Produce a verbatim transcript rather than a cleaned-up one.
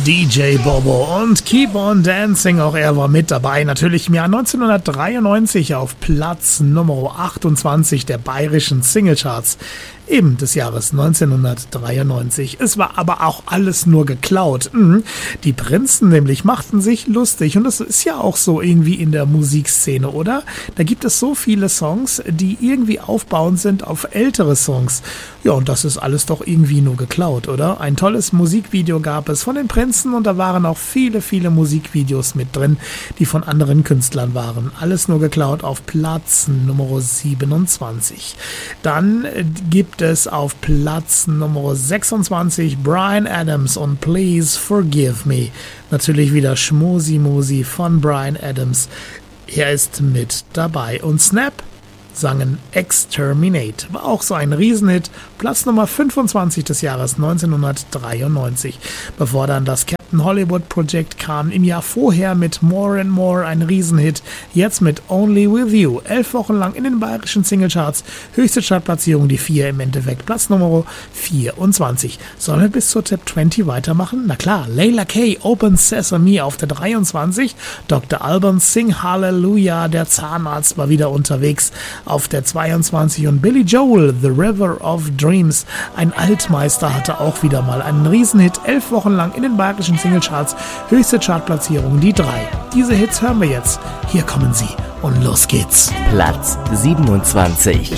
D J Bobo und Keep on Dancing, auch er war mit dabei, natürlich im Jahr neunzehnhundertdreiundneunzig auf Platz Nummer achtundzwanzig der bayerischen Singlecharts, eben des Jahres neunzehnhundertdreiundneunzig. Es war aber auch alles nur geklaut. Die Prinzen nämlich machten sich lustig und das ist ja auch so irgendwie in der Musikszene, oder? Da gibt es so viele Songs, die irgendwie aufbauend sind auf ältere Songs. Ja, und das ist alles doch irgendwie nur geklaut, oder? Ein tolles Musikvideo gab es von den Prinzen und da waren auch viele, viele Musikvideos mit drin, die von anderen Künstlern waren. Alles nur geklaut auf Platz Nummer siebenundzwanzig. Dann gibt es auf Platz Nummer sechsundzwanzig Bryan Adams und Please Forgive Me. Natürlich wieder Schmosi-Mosi von Bryan Adams. Er ist mit dabei. Und Snap sangen Exterminate. War auch so ein Riesenhit. Platz Nummer fünfundzwanzig des Jahres neunzehnhundertdreiundneunzig. Bevor dann das Captain Hollywood Project kam, im Jahr vorher mit More and More ein Riesenhit. Jetzt mit Only With You. Elf Wochen lang in den bayerischen Singlecharts. Höchste Chartplatzierung die vier im Endeffekt. Platz Nummer vierundzwanzig. Sollen wir bis zur Top zwanzig weitermachen? Na klar. Layla K. Open Sesame auf der dreiundzwanzig. Doktor Alban Sing Hallelujah. Der Zahnarzt war wieder unterwegs auf der zweiundzwanzig und Billy Joel, The River of Dreams, ein Altmeister, hatte auch wieder mal einen Riesenhit, elf Wochen lang in den bayerischen Singlecharts, höchste Chartplatzierung die drei. Diese Hits hören wir jetzt, hier kommen sie und los geht's. Platz siebenundzwanzig.